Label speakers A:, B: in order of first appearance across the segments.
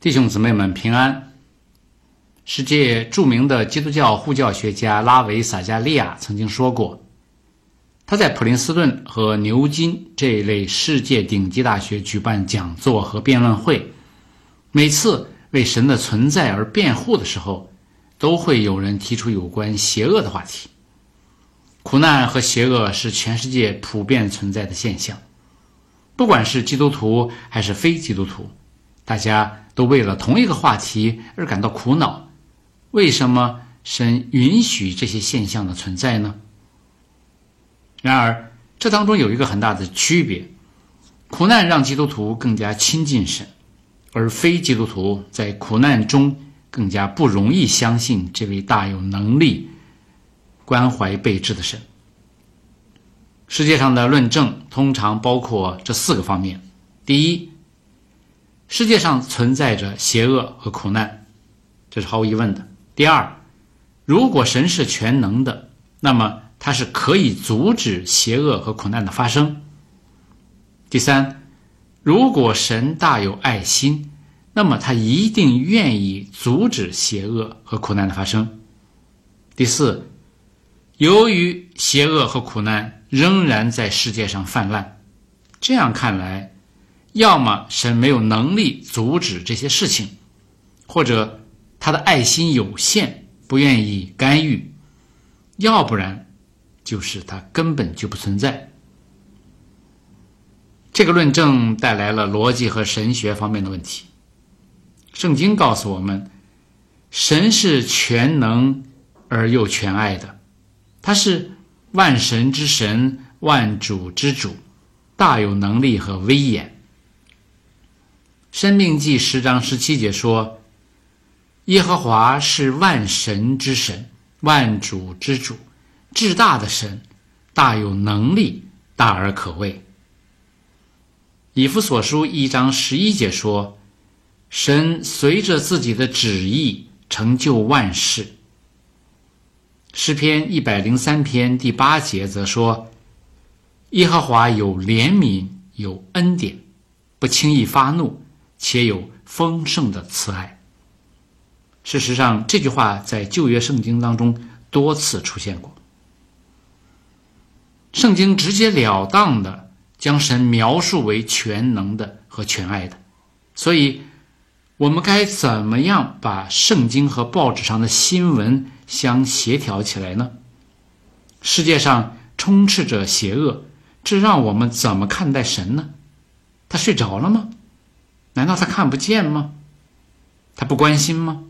A: 弟兄姊妹们平安。世界著名的基督教护教学家拉维撒加利亚曾经说过，他在普林斯顿和牛津这一类世界顶级大学举办讲座和辩论会，每次为神的存在而辩护的时候，都会有人提出有关邪恶的话题。苦难和邪恶是全世界普遍存在的现象，不管是基督徒还是非基督徒，大家都为了同一个话题而感到苦恼。为什么神允许这些现象的存在呢？然而，这当中有一个很大的区别，苦难让基督徒更加亲近神，而非基督徒在苦难中更加不容易相信这位大有能力、关怀备至的神。世界上的论证通常包括这4个方面。第一，世界上存在着邪恶和苦难，这是毫无疑问的。第二，如果神是全能的，那么他是可以阻止邪恶和苦难的发生。第三，如果神大有爱心，那么他一定愿意阻止邪恶和苦难的发生。第四，由于邪恶和苦难仍然在世界上泛滥，这样看来，要么神没有能力阻止这些事情，或者他的爱心有限，不愿意干预，要不然就是他根本就不存在。这个论证带来了逻辑和神学方面的问题。圣经告诉我们，神是全能而又全爱的，他是万神之神，万主之主，大有能力和威严。申命记10章17节说，耶和华是万神之神，万主之主，至大的神，大有能力，大而可畏。以弗所书1章11节说，神随着自己的旨意成就万事。诗篇103篇第8节则说，耶和华有怜悯，有恩典，不轻易发怒，且有丰盛的慈爱。事实上，这句话在旧约圣经当中多次出现过。圣经直截了当的将神描述为全能的和全爱的，所以我们该怎么样把圣经和报纸上的新闻相协调起来呢？世界上充斥着邪恶，这让我们怎么看待神呢？他睡着了吗？难道他看不见吗？他不关心吗？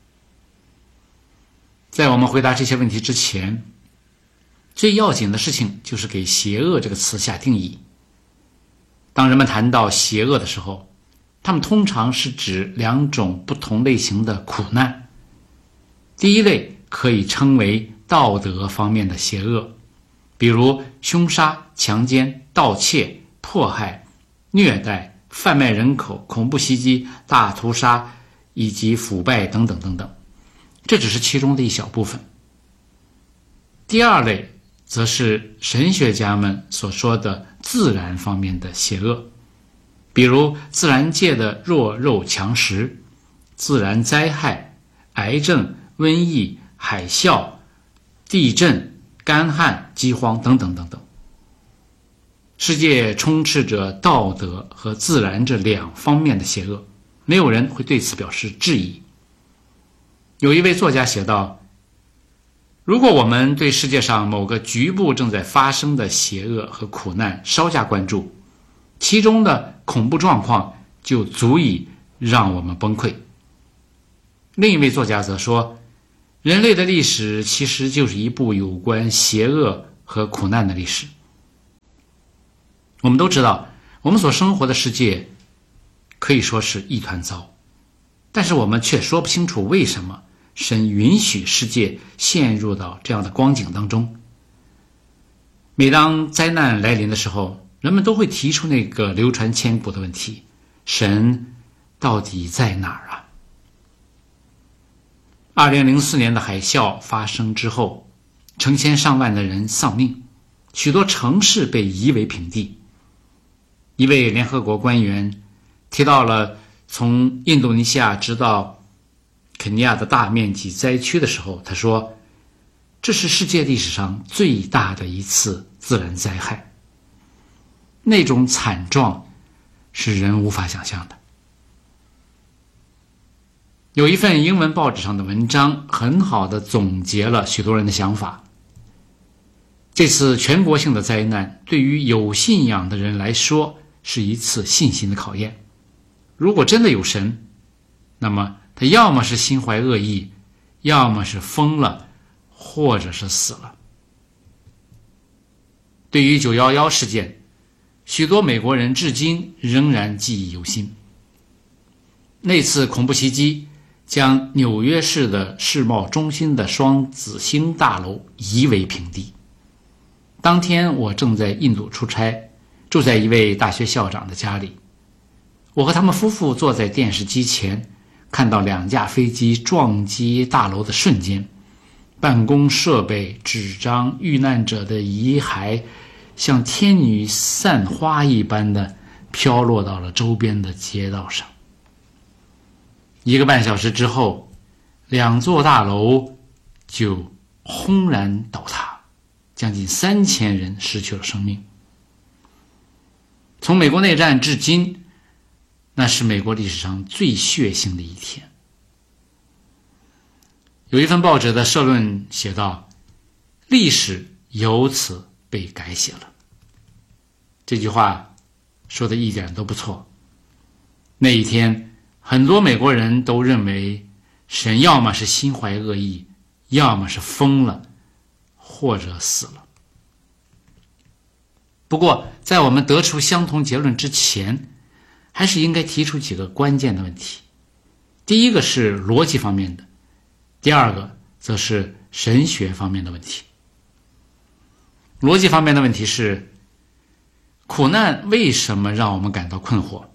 A: 在我们回答这些问题之前，最要紧的事情就是给邪恶这个词下定义。当人们谈到邪恶的时候，他们通常是指2种不同类型的苦难。第一类可以称为道德方面的邪恶，比如凶杀、强奸、盗窃、迫害、虐待、贩卖人口、恐怖袭击、大屠杀以及腐败等等等等，这只是其中的一小部分。第二类则是神学家们所说的自然方面的邪恶，比如自然界的弱肉强食、自然灾害、癌症、瘟疫、海啸、地震、干旱、饥荒等等等等。世界充斥着道德和自然这2方面的邪恶，没有人会对此表示质疑。有一位作家写道，如果我们对世界上某个局部正在发生的邪恶和苦难稍加关注，其中的恐怖状况就足以让我们崩溃。另一位作家则说，人类的历史其实就是一部有关邪恶和苦难的历史。我们都知道，我们所生活的世界可以说是一团糟，但是我们却说不清楚为什么神允许世界陷入到这样的光景当中。每当灾难来临的时候，人们都会提出那个流传千古的问题，神到底在哪儿啊？2004年的海啸发生之后，成千上万的人丧命，许多城市被夷为平地。一位联合国官员提到了从印度尼西亚直到肯尼亚的大面积灾区的时候，他说，这是世界历史上最大的一次自然灾害，那种惨状是人无法想象的。有一份英文报纸上的文章很好地总结了许多人的想法。这次全国性的灾难对于有信仰的人来说是一次信心的考验。如果真的有神，那么他要么是心怀恶意，要么是疯了，或者是死了。对于911事件，许多美国人至今仍然记忆犹新。那次恐怖袭击将纽约市的世贸中心的双子星大楼夷为平地。当天我正在印度出差，住在一位大学校长的家里。我和他们夫妇坐在电视机前，看到2架飞机撞击大楼的瞬间，办公设备、纸张、遇难者的遗骸像天女散花一般的飘落到了周边的街道上。1个半小时之后，2座大楼就轰然倒塌，将近3000人失去了生命。从美国内战至今，那是美国历史上最血腥的一天。有一份报纸的社论写道，历史由此被改写了。这句话说的一点都不错。那一天，很多美国人都认为神要么是心怀恶意，要么是疯了，或者死了。不过在我们得出相同结论之前，还是应该提出几个关键的问题。第一个是逻辑方面的，第二个则是神学方面的问题。逻辑方面的问题是，苦难为什么让我们感到困惑？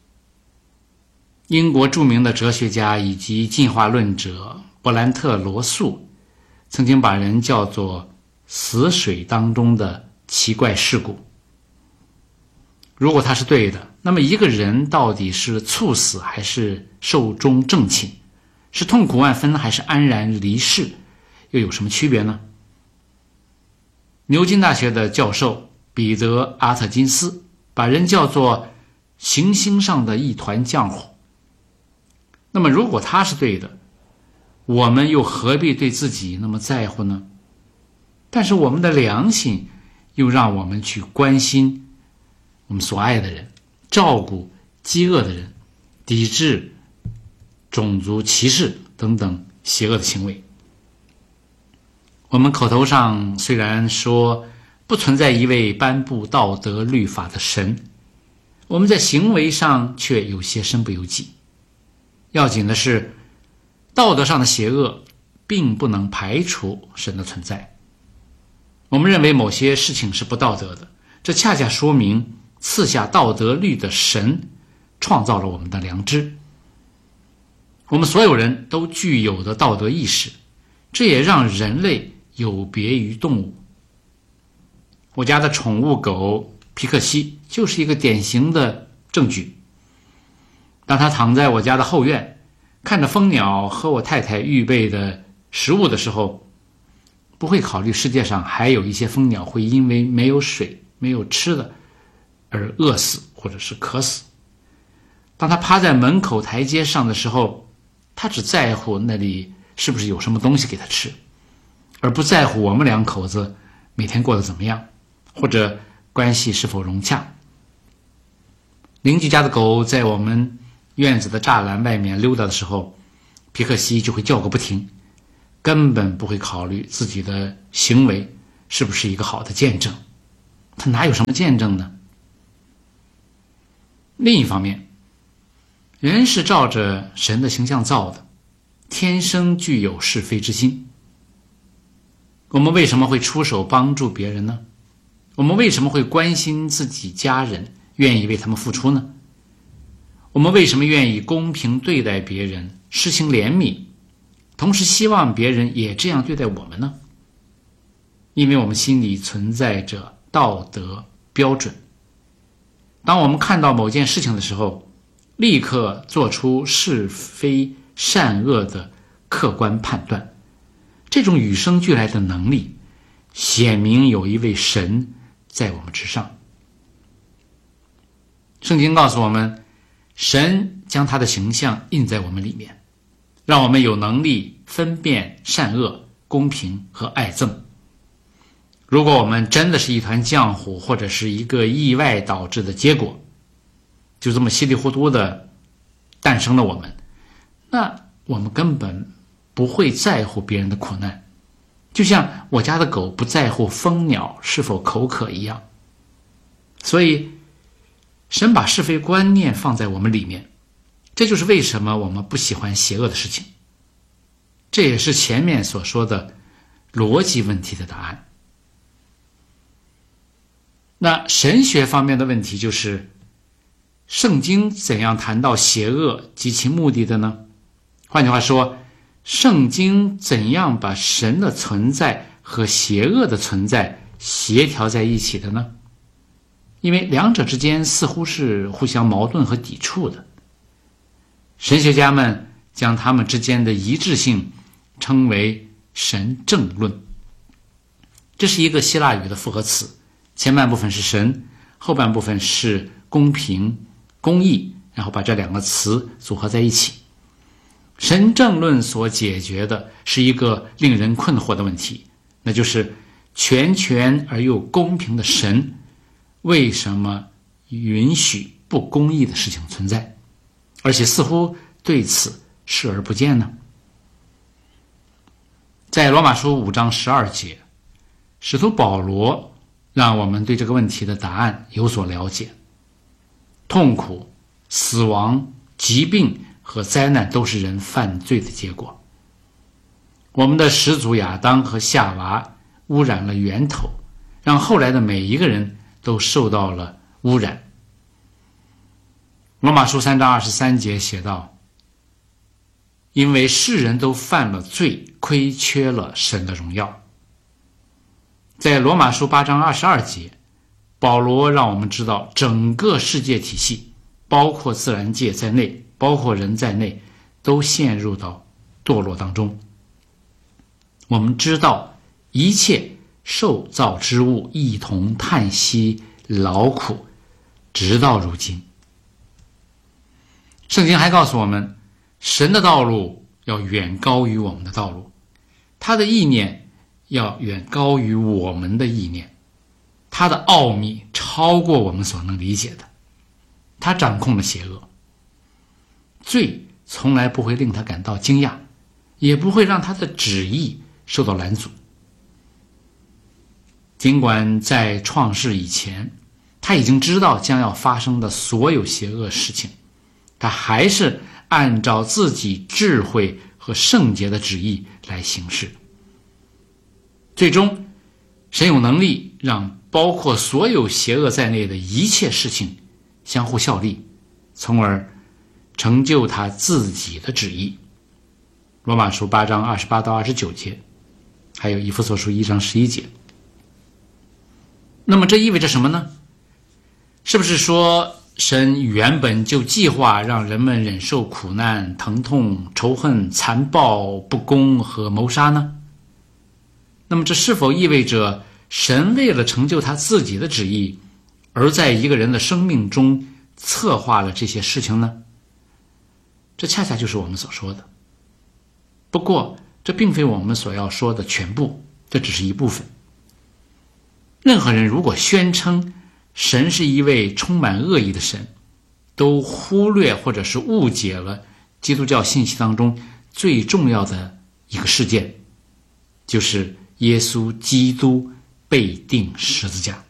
A: 英国著名的哲学家以及进化论者伯兰特·罗素曾经把人叫做死水当中的奇怪事故。如果他是对的，那么一个人到底是猝死还是寿终正寝，是痛苦万分还是安然离世，又有什么区别呢？牛津大学的教授彼得·阿特金斯把人叫做行星上的一团浆糊。那么如果他是对的，我们又何必对自己那么在乎呢？但是我们的良心又让我们去关心我们所爱的人，照顾饥饿的人，抵制种族歧视等等邪恶的行为。我们口头上虽然说不存在一位颁布道德律法的神，我们在行为上却有些身不由己。要紧的是，道德上的邪恶并不能排除神的存在。我们认为某些事情是不道德的，这恰恰说明赐下道德律的神创造了我们的良知。我们所有人都具有的道德意识，这也让人类有别于动物。我家的宠物狗皮克西就是一个典型的证据。当他躺在我家的后院，看着蜂鸟和我太太预备的食物的时候，不会考虑世界上还有一些蜂鸟会因为没有水、没有吃的而饿死或者是渴死。当他趴在门口台阶上的时候，他只在乎那里是不是有什么东西给他吃，而不在乎我们2口子每天过得怎么样，或者关系是否融洽。邻居家的狗在我们院子的栅栏外面溜达的时候，皮克西就会叫个不停，根本不会考虑自己的行为是不是一个好的见证。他哪有什么见证呢？另一方面，人是照着神的形象造的，天生具有是非之心。我们为什么会出手帮助别人呢？我们为什么会关心自己家人，愿意为他们付出呢？我们为什么愿意公平对待别人，施行怜悯，同时希望别人也这样对待我们呢？因为我们心里存在着道德标准。当我们看到某件事情的时候， 立刻做出是非善恶的客观判断。这种与生俱来的能力，显明有一位神在我们之上。圣经告诉我们，神将他的形象印在我们里面，让我们有能力分辨善恶、公平和爱憎。如果我们真的是一团浆糊，或者是一个意外导致的结果，就这么稀里糊涂的诞生了我们，那我们根本不会在乎别人的苦难，就像我家的狗不在乎蜂鸟是否口渴一样。所以神把是非观念放在我们里面，这就是为什么我们不喜欢邪恶的事情。这也是前面所说的逻辑问题的答案。那神学方面的问题就是，圣经怎样谈到邪恶及其目的的呢？换句话说，圣经怎样把神的存在和邪恶的存在协调在一起的呢？因为两者之间似乎是互相矛盾和抵触的。神学家们将它们之间的一致性称为神正论。这是一个希腊语的复合词，前半部分是神，后半部分是公平、公义，然后把这两个词组合在一起。神正论所解决的是一个令人困惑的问题，那就是全权而又公平的神为什么允许不公义的事情存在，而且似乎对此视而不见呢？在罗马书5章12节，使徒保罗让我们对这个问题的答案有所了解。痛苦、死亡、疾病和灾难都是人犯罪的结果。我们的始祖亚当和夏娃污染了源头，让后来的每一个人都受到了污染。罗马书3章23节写道，因为世人都犯了罪，亏缺了神的荣耀。在罗马书8章22节，保罗让我们知道整个世界体系，包括自然界在内，包括人在内，都陷入到堕落当中。我们知道一切受造之物一同叹息劳苦，直到如今。圣经还告诉我们，神的道路要远高于我们的道路，他的意念要远高于我们的意念，他的奥秘超过我们所能理解的，他掌控了邪恶。罪从来不会令他感到惊讶，也不会让他的旨意受到拦阻。尽管在创世以前，他已经知道将要发生的所有邪恶事情，他还是按照自己智慧和圣洁的旨意来行事。最终，神有能力让包括所有邪恶在内的一切事情相互效力，从而成就他自己的旨意。罗马书8章28到29节，还有以弗所书1章11节。那么这意味着什么呢？是不是说神原本就计划让人们忍受苦难、疼痛、仇恨、残暴、不公和谋杀呢？那么这是否意味着神为了成就他自己的旨意，而在一个人的生命中策划了这些事情呢？这恰恰就是我们所说的。不过这并非我们所要说的全部，这只是一部分。任何人如果宣称神是一位充满恶意的神，都忽略或者是误解了基督教信息当中最重要的一个事件，就是耶稣基督被钉十字架。